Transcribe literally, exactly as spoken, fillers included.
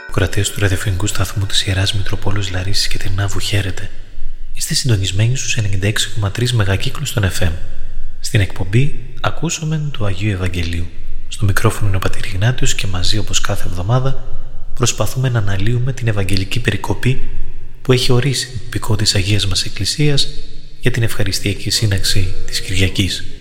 Κρατές του ραδιοφωνικού σταθμού της Ιεράς Μητροπόλεως Λαρίσης και Τυρνάβου, χαίρετε. Είστε συντονισμένοι στους ενενήντα έξι κόμμα τρία μεγακύκλους των εφ εμ. Στην εκπομπή «Ακούσομεν του Αγίου Ευαγγελίου». Στο μικρόφωνο είναι ο πατήρ Ιγνάτιος και μαζί, όπως κάθε εβδομάδα, προσπαθούμε να αναλύουμε την Ευαγγελική περικοπή που έχει ορίσει την πικό της Αγίας μας Εκκλησίας για την ευχαριστιακή σύναξη της Κυριακής.